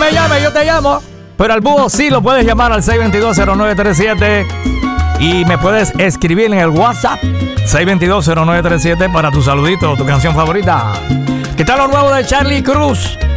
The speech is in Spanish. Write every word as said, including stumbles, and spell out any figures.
me llame, yo te llamo. Pero al búho sí lo puedes llamar al seis dos dos, cero nueve tres siete. Y me puedes escribir en el WhatsApp seis dos dos, cero nueve tres siete para tu saludito o tu canción favorita. ¿Qué tal lo nuevo de Charlie Cruz?